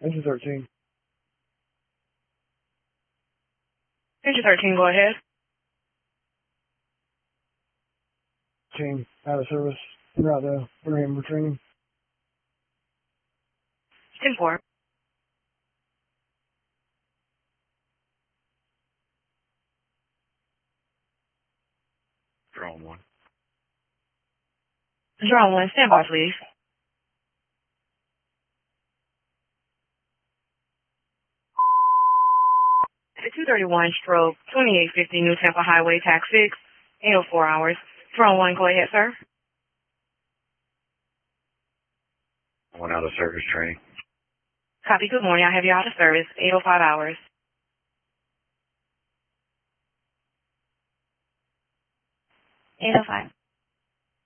Engine 13. Engine 13, go ahead. Team, out of service. We're out to Birmingham for training. 10-4. Drone 1. Drone 1, stand by, please. At 231/2850 New Tampa Highway, Tax 6, 804 hours. Drone 1, go ahead, sir. 1 out of service training. Copy, good morning. I have you out of service, 805 hours. 805.